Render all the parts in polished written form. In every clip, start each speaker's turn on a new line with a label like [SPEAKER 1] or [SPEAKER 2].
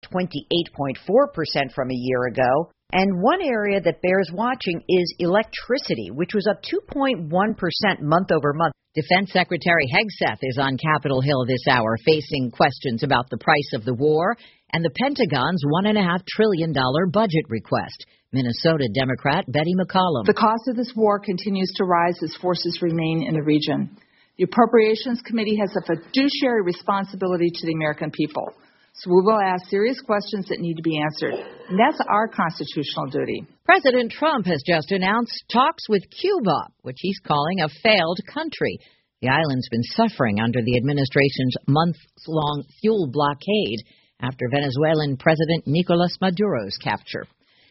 [SPEAKER 1] 28.4% from a year ago. And one area that bears watching is electricity, which was up 2.1% month over month.
[SPEAKER 2] Defense Secretary Hegseth is on Capitol Hill this hour, facing questions about the price of the war and the Pentagon's $1.5 trillion budget request. Minnesota Democrat Betty McCollum.
[SPEAKER 3] The cost of this war continues to rise as forces remain in the region. The Appropriations Committee has a fiduciary responsibility to the American people. So we will ask serious questions that need to be answered. And that's our constitutional duty.
[SPEAKER 2] President Trump has just announced talks with Cuba, which he's calling a failed country. The island's been suffering under the administration's months-long fuel blockade after Venezuelan President Nicolas Maduro's capture.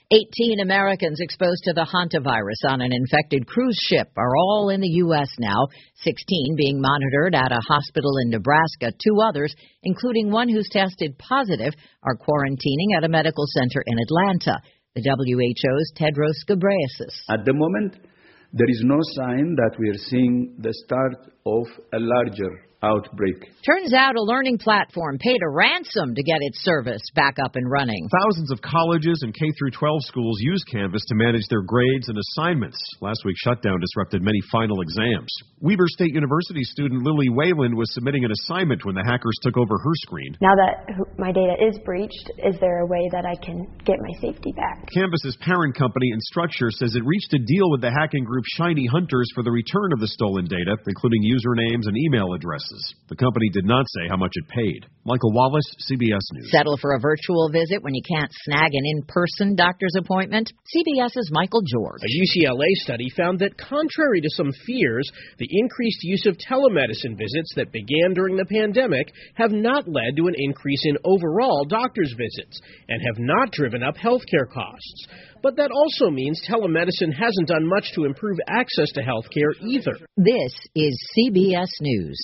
[SPEAKER 2] 18 Americans exposed to the hantavirus on an infected cruise ship are all in the U.S. now, 16 being monitored at a hospital in Nebraska. 2 others, including one who's tested positive, are quarantining at a medical center in Atlanta. The WHO's Tedros Ghebreyesus.
[SPEAKER 4] At the moment, there is no sign that we are seeing the start of a larger outbreak.
[SPEAKER 2] Turns out a learning platform paid a ransom to get its service back up and running.
[SPEAKER 5] Thousands of colleges and K-12 schools use Canvas to manage their grades and assignments. Last week's shutdown disrupted many final exams. Weber State University student Lily Wayland was submitting an assignment when the hackers took over her screen.
[SPEAKER 6] Now that my data is breached, is there a way that I can get my safety back?
[SPEAKER 5] Canvas's parent company, Instructure, says it reached a deal with the hacking group Shiny Hunters for the return of the stolen data, including usernames and email addresses. The company did not say how much it paid. Michael Wallace, CBS News.
[SPEAKER 2] Settle for a virtual visit when you can't snag an in-person doctor's appointment? CBS's Michael George.
[SPEAKER 7] A UCLA study found that contrary to some fears, the increased use of telemedicine visits that began during the pandemic have not led to an increase in overall doctor's visits and have not driven up healthcare costs. But that also means telemedicine hasn't done much to improve access to healthcare either.
[SPEAKER 2] This is CBS News.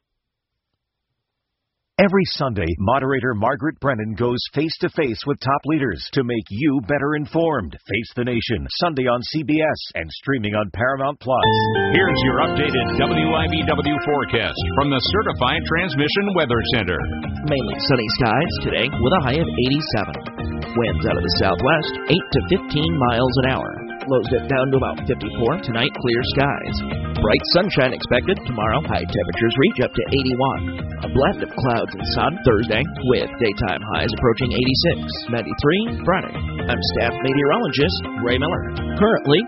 [SPEAKER 8] Every Sunday, moderator Margaret Brennan goes face-to-face with top leaders to make you better informed. Face the Nation, Sunday on CBS and streaming on Paramount+.
[SPEAKER 9] Here's your updated WIBW forecast from the Certified Transmission Weather Center.
[SPEAKER 10] Mainly sunny skies today with a high of 87. Winds out of the southwest, 8 to 15 miles an hour. Lows dip down to about 54. Tonight, clear skies. Bright sunshine expected tomorrow. High temperatures reach up to 81. A blend of clouds and sun Thursday with daytime highs approaching 86. 93 Friday. I'm staff meteorologist Ray Miller. Currently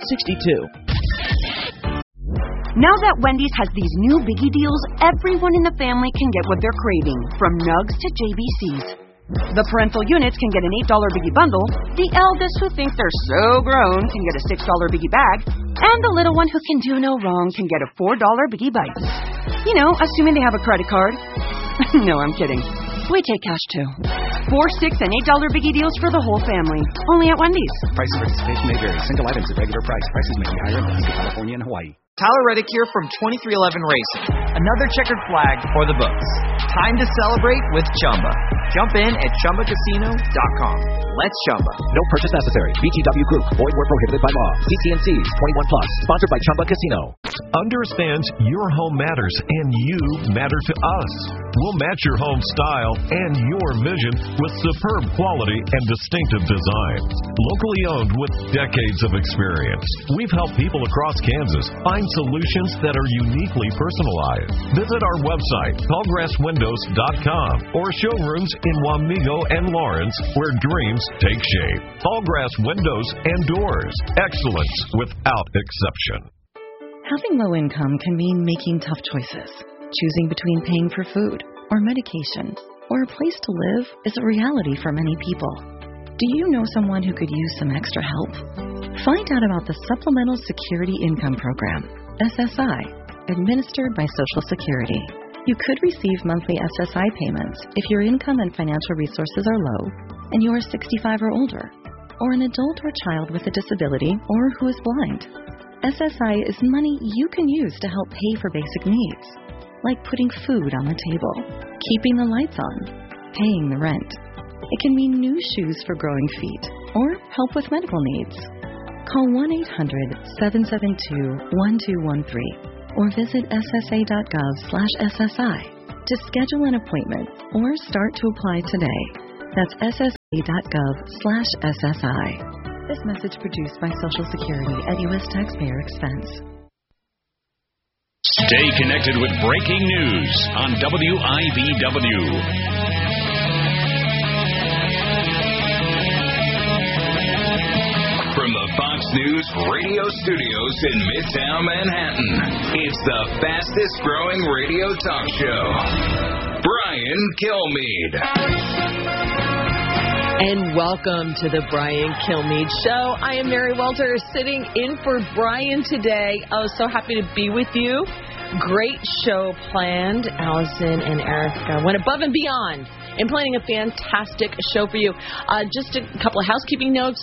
[SPEAKER 10] 62.
[SPEAKER 11] Now that Wendy's has these new biggie deals, everyone in the family can get what they're craving, from nugs to JBCs. The parental units can get an $8 biggie bundle, the eldest who thinks they're so grown can get a $6 biggie bag, and the little one who can do no wrong can get a $4 biggie bites. You know, assuming they have a credit card. No, I'm kidding. We take cash too. 4, $6, and $8 biggie deals for the whole family. Only at Wendy's.
[SPEAKER 12] Price of participation may vary. Single items at regular price. Prices may be higher in Alaska, California, and Hawaii.
[SPEAKER 13] Tyler Reddick here from 2311 Racing. Another checkered flag for the books. Time to celebrate with Chumba. Jump in at ChumbaCasino.com. Let's Chumba.
[SPEAKER 14] No purchase necessary. VGW Group. Void where prohibited by law. CT&Cs. 21 plus. Sponsored by Chumba Casino.
[SPEAKER 15] Understands your home matters and you matter to us. We'll match your home style and your vision with superb quality and distinctive design. Locally owned with decades of experience. We've helped people across Kansas find solutions that are uniquely personalized. Visit our website, tallgrasswindows.com, or showrooms in Wamego and Lawrence, where dreams take shape. Tallgrass Windows and Doors. Excellence without exception.
[SPEAKER 16] Having low income can mean making tough choices. Choosing between paying for food or medication or a place to live is a reality for many people. Do you know someone who could use some extra help? Find out about the Supplemental Security Income Program, SSI, administered by Social Security. You could receive monthly SSI payments if your income and financial resources are low and you are 65 or older, or an adult or child with a disability or who is blind. SSI is money you can use to help pay for basic needs, like putting food on the table, keeping the lights on, paying the rent. It can mean new shoes for growing feet or help with medical needs. Call 1-800-772-1213 or visit ssa.gov/SSI to schedule an appointment or start to apply today. That's .gov/SSI. This message produced by Social Security at U.S. taxpayer expense.
[SPEAKER 9] Stay connected with breaking news on WIBW. From the Fox News radio studios in Midtown Manhattan, it's the fastest growing radio talk show. Brian Kilmeade.
[SPEAKER 17] And welcome to the Brian Kilmeade Show. I am Mary Welter, sitting in for Brian today. Oh, so happy to be with you. Great show planned. Allison and Erica went above and beyond in planning a fantastic show for you. Just a couple of housekeeping notes.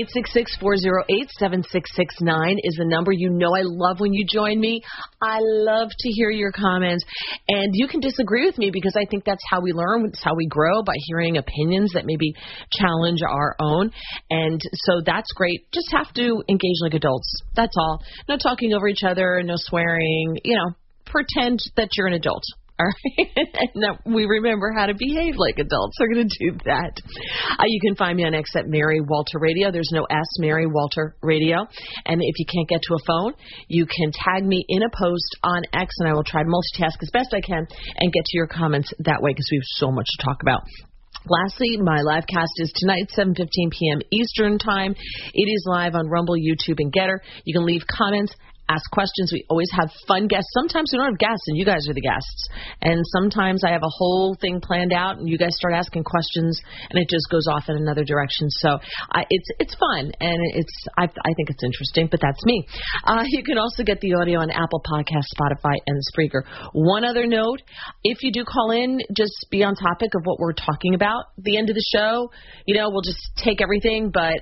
[SPEAKER 17] 866-408-7669 is the number. You know I love when you join me. I love to hear your comments. And you can disagree with me because I think that's how we learn. It's how we grow, by hearing opinions that maybe challenge our own. And so that's great. Just have to engage like adults. That's all. No talking over each other, no swearing. You know, pretend that you're an adult. All right. And we remember how to behave like adults. We're going to do that. You can find me on X at Mary Walter Radio. There's no S, Mary Walter Radio. And if you can't get to a phone, you can tag me in a post on X, and I will try to multitask as best I can and get to your comments that way, because we have so much to talk about. Lastly, my live cast is tonight, 7:15 p.m. Eastern Time. It is live on Rumble, YouTube, and Getter. You can leave comments, ask questions. We always have fun guests. Sometimes we don't have guests, and you guys are the guests. And sometimes I have a whole thing planned out, and you guys start asking questions, and it just goes off in another direction. So it's fun, and I think it's interesting, but that's me. You can also get the audio on Apple Podcasts, Spotify, and Spreaker. One other note, if you do call in, just be on topic of what we're talking about. At the end of the show, we'll just take everything, but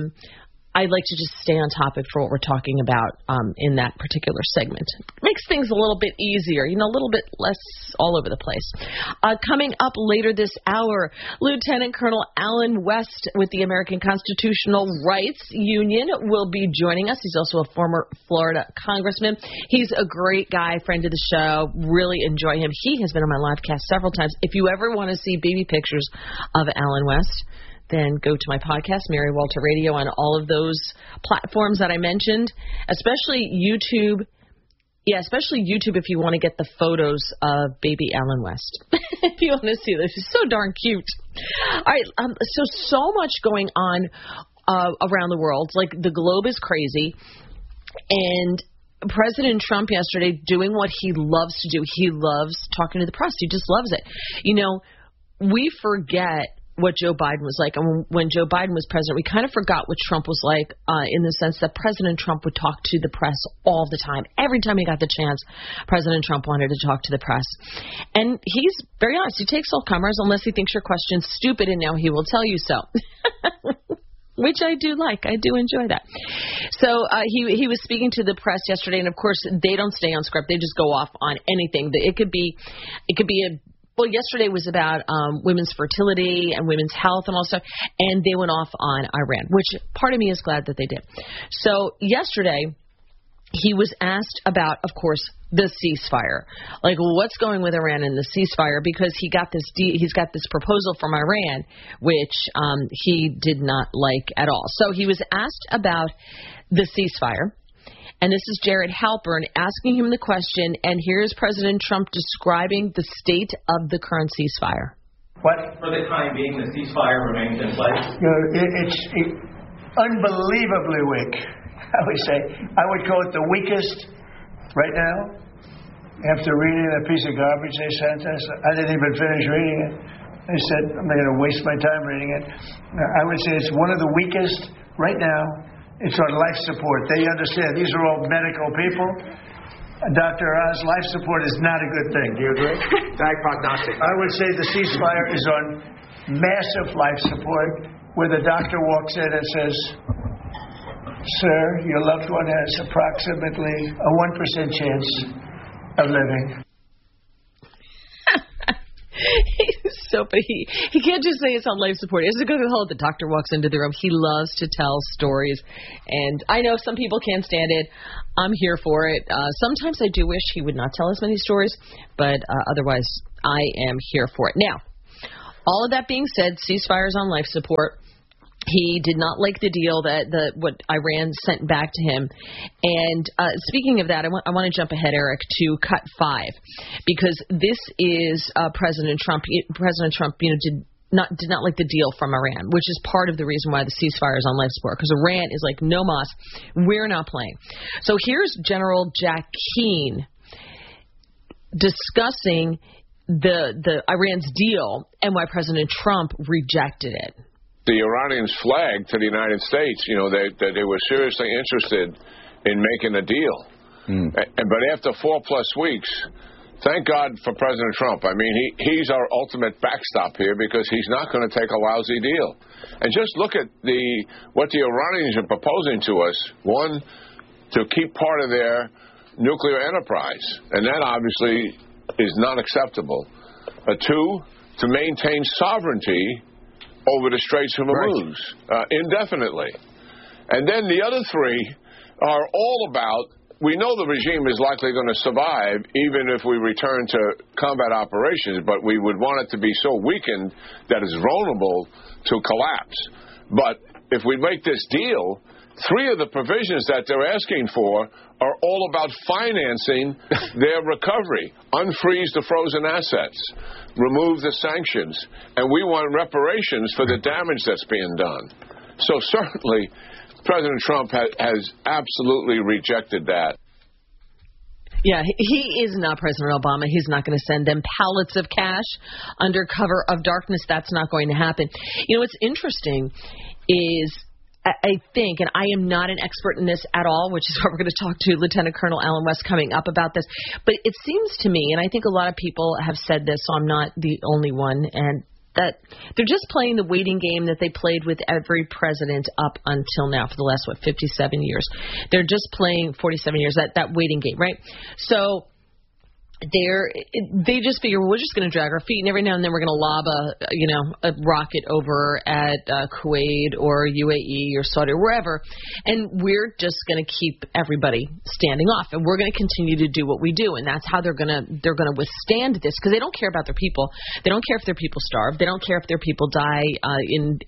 [SPEAKER 17] I'd like to just stay on topic for what we're talking about in that particular segment. It makes things a little bit easier, a little bit less all over the place. Coming up later this hour, Lieutenant Colonel Allen West with the American Constitutional Rights Union will be joining us. He's also a former Florida congressman. He's a great guy, friend of the show. Really enjoy him. He has been on my live cast several times. If you ever want to see baby pictures of Allen West, then go to my podcast, Mary Walter Radio, on all of those platforms that I mentioned, especially YouTube. Yeah, especially YouTube if you want to get the photos of baby Allen West. If you want to see this, he's so darn cute. All right, so much going on around the world. Like, the globe is crazy, and President Trump yesterday doing what he loves to do. He loves talking to the press. He just loves it. We forget what Joe Biden was like. And when Joe Biden was president, we kind of forgot what Trump was like in the sense that President Trump would talk to the press all the time. Every time he got the chance, President Trump wanted to talk to the press. And he's very honest. He takes all comers unless he thinks your question's stupid, and now he will tell you so. Which I do like. I do enjoy that. So he was speaking to the press yesterday, and of course they don't stay on script. They just go off on anything. It could be Well, yesterday was about women's fertility and women's health and all stuff, and they went off on Iran, which part of me is glad that they did. So yesterday, he was asked about, of course, the ceasefire. Like, what's going with Iran and the ceasefire? Because he's got this proposal from Iran, which he did not like at all. So he was asked about the ceasefire. And this is Jared Halpern asking him the question, and here's President Trump describing the state of the current ceasefire.
[SPEAKER 18] What? For the time being, the ceasefire remains in place? It's unbelievably weak, I would say. I would call it the weakest right now. After reading a piece of garbage they sent us, I didn't even finish reading it. They said, I'm not going to waste my time reading it. I would say it's one of the weakest right now. It's on life support. They understand. These are all medical people. Dr. Oz, life support is not a good thing. Do you agree? Diagnostic. I would say the ceasefire is on massive life support, where the doctor walks in and says, sir, your loved one has approximately a 1% chance of living.
[SPEAKER 17] But he can't just say it's on life support. He has to go to the hole. The doctor walks into the room. He loves to tell stories. And I know some people can't stand it. I'm here for it. Sometimes I do wish he would not tell as many stories, but otherwise I am here for it. Now, All of that being said, ceasefires on life support. He did not like the deal that what Iran sent back to him. And speaking of that, I want to jump ahead, Eric, to cut 5, because this is President Trump. President Trump, did not like the deal from Iran, which is part of the reason why the ceasefire is on life support, because Iran is like, no mas, we're not playing. So here's General Jack Keane discussing the Iran's deal and why President Trump rejected it.
[SPEAKER 19] The Iranians flagged to the United States, that they were seriously interested in making a deal. But after 4+ weeks, thank God for President Trump. I mean, he's our ultimate backstop here, because he's not going to take a lousy deal. And just look at what the Iranians are proposing to us. One, to keep part of their nuclear enterprise, and that obviously is not acceptable. 2, to maintain sovereignty over the Straits of Hormuz indefinitely. And then the other 3 are all about, we know the regime is likely going to survive even if we return to combat operations, but we would want it to be so weakened that it's vulnerable to collapse. But if we make this deal, 3 of the provisions that they're asking for are all about financing their recovery. Unfreeze the frozen assets, remove the sanctions, and we want reparations for the damage that's being done. So certainly, President Trump has absolutely rejected that.
[SPEAKER 17] Yeah, he is not President Obama. He's not going to send them pallets of cash under cover of darkness. That's not going to happen. What's interesting is, I think, and I am not an expert in this at all, which is why we're going to talk to Lieutenant Colonel Alan West coming up about this, but it seems to me, and I think a lot of people have said this, so I'm not the only one, and that they're just playing the waiting game that they played with every president up until now for the last, 57 years. They're just playing 47 years, that waiting game, right? So they just figure, well, we're just going to drag our feet, and every now and then we're going to lob a rocket over at Kuwait or UAE or Saudi or wherever, and we're just going to keep everybody standing off, and we're going to continue to do what we do, and that's how they're going to withstand this, because they don't care about their people. They don't care if their people starve. They don't care if their people die in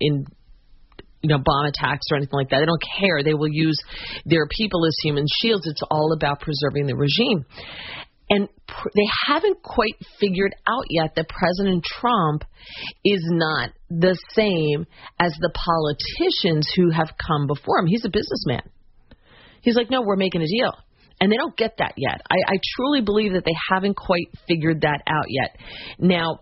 [SPEAKER 17] bomb attacks or anything like that. They don't care. They will use their people as human shields. It's all about preserving the regime. And they haven't quite figured out yet that President Trump is not the same as the politicians who have come before him. He's a businessman. He's like, no, we're making a deal. And they don't get that yet. I truly believe that they haven't quite figured that out yet. Now,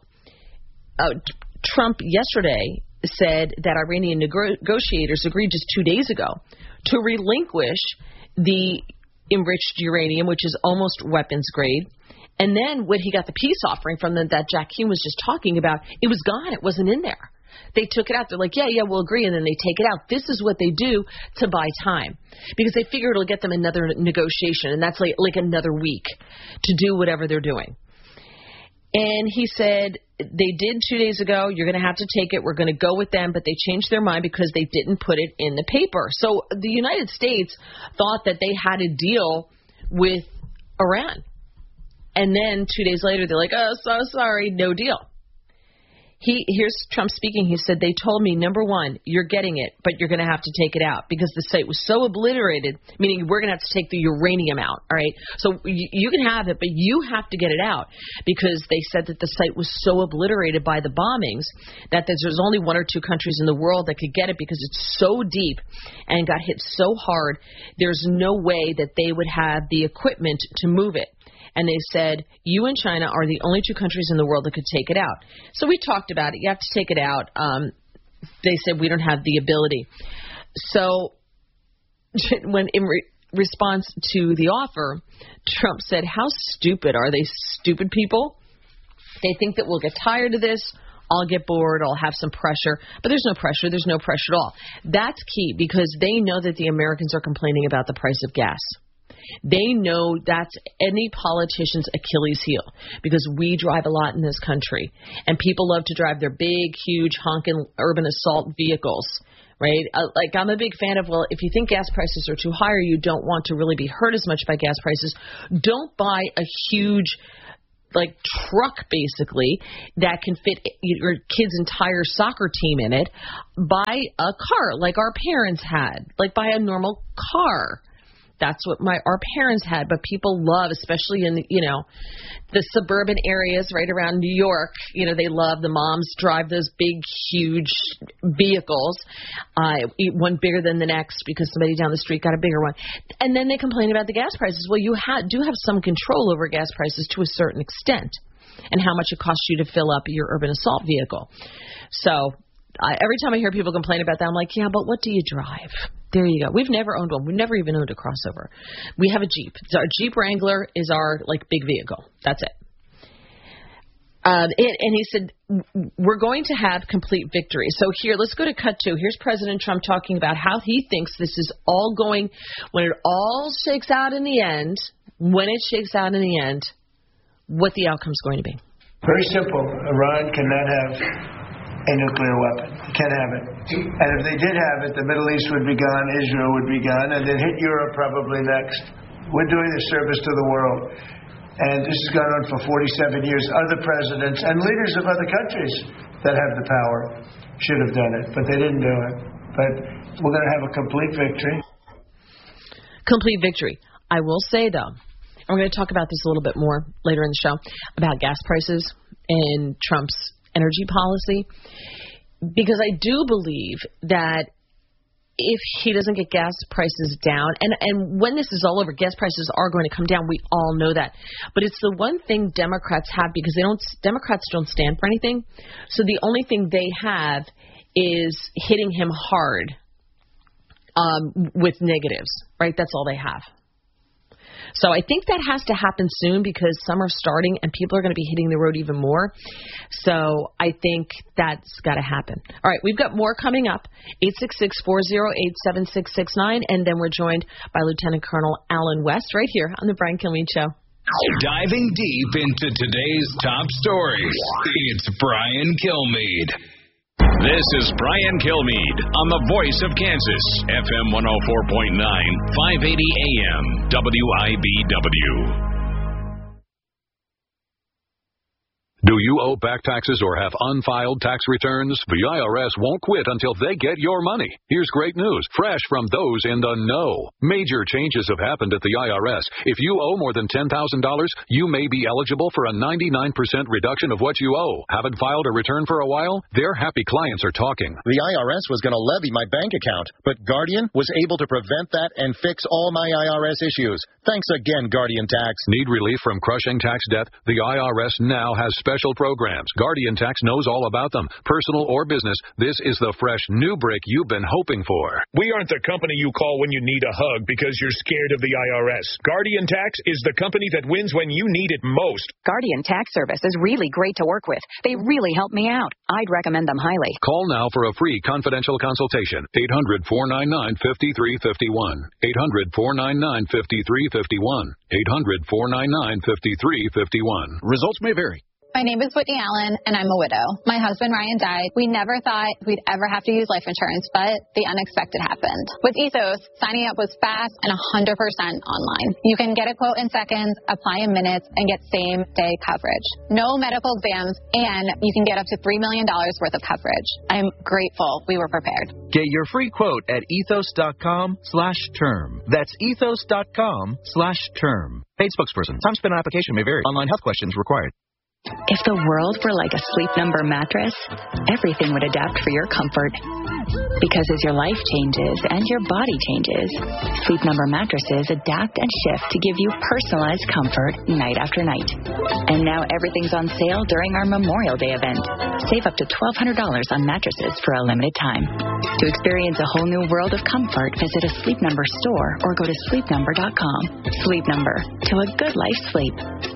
[SPEAKER 17] Trump yesterday said that Iranian negotiators agreed just 2 days ago to relinquish the enriched uranium, which is almost weapons grade. And then when he got the peace offering from them that Jack Keane was just talking about, it was gone. It wasn't in there. They took it out. They're like, yeah, we'll agree. And then they take it out. This is what they do to buy time, because they figure it'll get them another negotiation. And that's like another week to do whatever they're doing. And he said they did 2 days ago. You're going to have to take it. We're going to go with them. But they changed their mind because they didn't put it in the paper. So the United States thought that they had a deal with Iran. And then 2 days later, they're like, oh, so sorry, no deal. Here's Trump speaking. He said, they told me, number one, you're getting it, but you're going to have to take it out because the site was so obliterated, meaning we're going to have to take the uranium out, all right? So you can have it, but you have to get it out because they said that the site was so obliterated by the bombings that there's only 1 or 2 countries in the world that could get it because it's so deep and got hit so hard, there's no way that they would have the equipment to move it. And they said, you and China are the only 2 countries in the world that could take it out. So we talked about it. You have to take it out. They said, we don't have the ability. So when in response to the offer, Trump said, how stupid are they? Stupid people? They think that we'll get tired of this. I'll get bored. I'll have some pressure. But there's no pressure. There's no pressure at all. That's key because they know that the Americans are complaining about the price of gas. They know that's any politician's Achilles heel because we drive a lot in this country and people love to drive their big, huge, honking urban assault vehicles, right? Like I'm a big fan of, well, if you think gas prices are too high or you don't want to really be hurt as much by gas prices, don't buy a huge like truck basically that can fit your kid's entire soccer team in it. Buy a car like our parents had. Like buy a normal car. That's what our parents had, but people love, especially in the suburban areas right around New York. They love the moms drive those big, huge vehicles, one bigger than the next because somebody down the street got a bigger one, and then they complain about the gas prices. Well, you do have some control over gas prices to a certain extent, and how much it costs you to fill up your urban assault vehicle. So. Every time I hear people complain about that, I'm like, yeah, but what do you drive? There you go. We've never owned one. We've never even owned a crossover. We have a Jeep. Our Jeep Wrangler is our big vehicle. That's it. And he said, we're going to have complete victory. So here, let's go to cut 2. Here's President Trump talking about how he thinks this is all going, when it all shakes out in the end, what the outcome's going to be.
[SPEAKER 18] Very simple. Iran cannot have a nuclear weapon. You can't have it. And if they did have it, the Middle East would be gone, Israel would be gone, and then hit Europe probably next. We're doing a service to the world. And this has gone on for 47 years. Other presidents and leaders of other countries that have the power should have done it, but they didn't do it. But we're going to have a complete victory.
[SPEAKER 17] Complete victory. I will say, though, and we're going to talk about this a little bit more later in the show, about gas prices and Trump's energy policy, because I do believe that if he doesn't get gas prices down, and when this is all over, gas prices are going to come down. We all know that. But it's the one thing Democrats have, because Democrats don't stand for anything. So the only thing they have is hitting him hard with negatives, right? That's all they have. So I think that has to happen soon because summer's starting and people are going to be hitting the road even more. So I think that's got to happen. All right, we've got more coming up, 866-408-7669, and then we're joined by Lieutenant Colonel Alan West right here on the Brian Kilmeade Show.
[SPEAKER 9] Diving deep into today's top stories, it's Brian Kilmeade. This is Brian Kilmeade on the Voice of Kansas, FM 104.9, 580 AM, WIBW.
[SPEAKER 20] Do you owe back taxes or have unfiled tax returns? The IRS won't quit until they get your money. Here's great news, fresh from those in the know. Major changes have happened at the IRS. If you owe more than $10,000, you may be eligible for a 99% reduction of what you owe. Haven't filed a return for a while? Their happy clients are talking.
[SPEAKER 21] The IRS was going to levy my bank account, but Guardian was able to prevent that and fix all my IRS issues. Thanks again, Guardian Tax.
[SPEAKER 20] Need relief from crushing tax debt? The IRS now has special programs. Guardian Tax knows all about them. Personal or business, this is the fresh new break you've been hoping for.
[SPEAKER 22] We aren't the company you call when you need a hug because you're scared of the IRS. Guardian Tax is the company that wins when you need it most.
[SPEAKER 23] Guardian Tax Service is really great to work with. They really help me out. I'd recommend them highly.
[SPEAKER 20] Call now for a free confidential consultation. 800-499-5351. 800-499-5351. 800-499-5351.
[SPEAKER 21] Results may vary.
[SPEAKER 24] My name is Whitney Allen, and I'm a widow. My husband, Ryan, died. We never thought we'd ever have to use life insurance, but the unexpected happened. With Ethos, signing up was fast and 100% online. You can get a quote in seconds, apply in minutes, and get same-day coverage. No medical exams, and you can get up to $3 million worth of coverage. I'm grateful we were prepared.
[SPEAKER 25] Get your free quote at ethos.com/term. That's ethos.com/term. Paid spokesperson. Time spent on application may vary. Online health questions required.
[SPEAKER 16] If the world were like a Sleep Number mattress, everything would adapt for your comfort. Because as your life changes and your body changes, Sleep Number mattresses adapt and shift to give you personalized comfort night after night. And now everything's on sale during our Memorial Day event. Save up to $1,200 on mattresses for a limited time. To experience a whole new world of comfort, visit a Sleep Number store or go to sleepnumber.com. Sleep Number. To a good life sleep.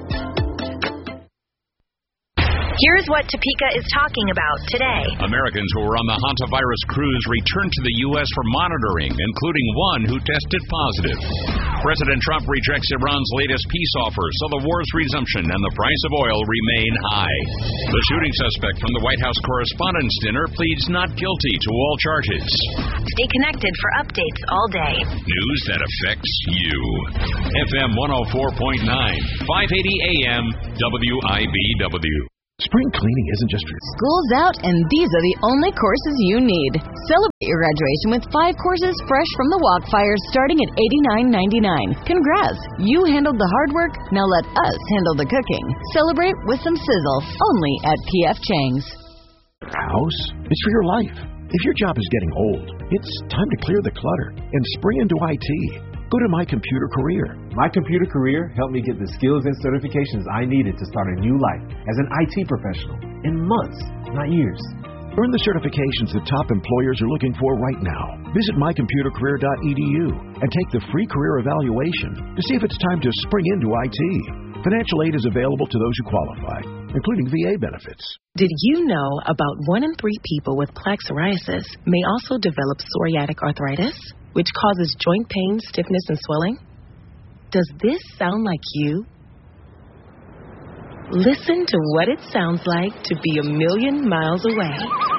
[SPEAKER 26] Here's what Topeka is talking about today.
[SPEAKER 27] Americans who were on the hantavirus cruise returned to the U.S. for monitoring, including one who tested positive. President Trump rejects Iran's latest peace offer, so the war's resumption and the price of oil remain high. The shooting suspect from the White House Correspondents' Dinner pleads not guilty to all charges.
[SPEAKER 26] Stay connected for updates all day.
[SPEAKER 27] News that affects you. FM 104.9, 580 AM, WIBW.
[SPEAKER 1] Spring cleaning isn't just for...
[SPEAKER 2] School's out, and these are the only courses you need. Celebrate your graduation with 5 courses fresh from the Walkfire starting at $89.99. Congrats! You handled the hard work, now let us handle the cooking. Celebrate with some sizzle, only at P.F. Chang's.
[SPEAKER 1] House is for your life. If your job is getting old, it's time to clear the clutter and spring into IT. Go to My Computer Career.
[SPEAKER 3] My Computer Career helped me get the skills and certifications I needed to start a new life as an IT professional in months, not years.
[SPEAKER 1] Earn the certifications that top employers are looking for right now. Visit mycomputercareer.edu and take the free career evaluation to see if it's time to spring into IT. Financial aid is available to those who qualify, including VA benefits.
[SPEAKER 4] Did you know about 1 in 3 people with plaque psoriasis may also develop psoriatic arthritis, which causes joint pain, stiffness, and swelling? Does this sound like you? Listen to what it sounds like to be a million miles away.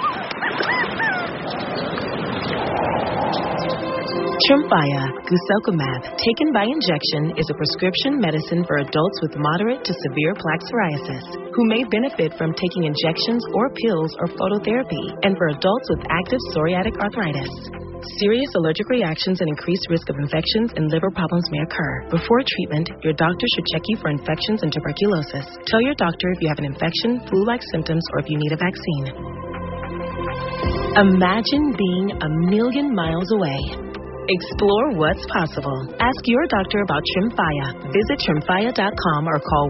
[SPEAKER 4] Tremfya guselkumab, taken by injection, is a prescription medicine for adults with moderate to severe plaque psoriasis who may benefit from taking injections or pills or phototherapy, and for adults with active psoriatic arthritis. Serious allergic reactions and increased risk of infections and liver problems may occur. Before treatment, your doctor should check you for infections and tuberculosis. Tell your doctor if you have an infection, flu-like symptoms, or if you need a vaccine. Imagine being a million miles away. Explore what's possible. Ask your doctor about Tremfya. Visit Tremfya.com or call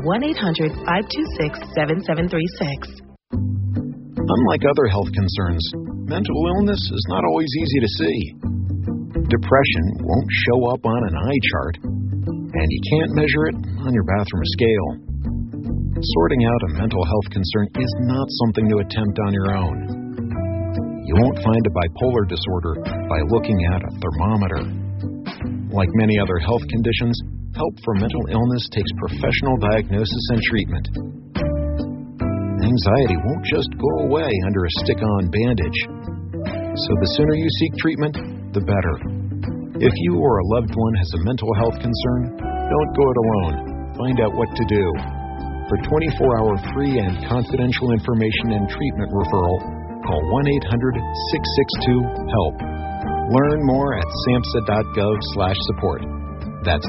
[SPEAKER 4] 1-800-526-7736.
[SPEAKER 5] Unlike other health concerns, mental illness is not always easy to see. Depression won't show up on an eye chart, and you can't measure it on your bathroom scale. Sorting out a mental health concern is not something to attempt on your own. You won't find a bipolar disorder by looking at a thermometer. Like many other health conditions, help for mental illness takes professional diagnosis and treatment. Anxiety won't just go away under a stick-on bandage. So the sooner you seek treatment, the better. If you or a loved one has a mental health concern, don't go it alone. Find out what to do. For 24-hour free and confidential information and treatment referral, call 1-800-662-HELP. Learn more at samhsa.gov/support. That's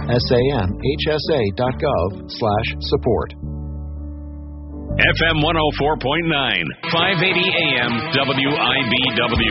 [SPEAKER 5] samhsa.gov/support.
[SPEAKER 27] FM 104.9, 580 AM, WIBW.